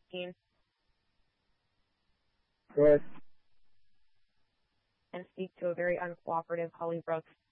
15 Go ahead. and speak to a very uncooperative Holly Brooks.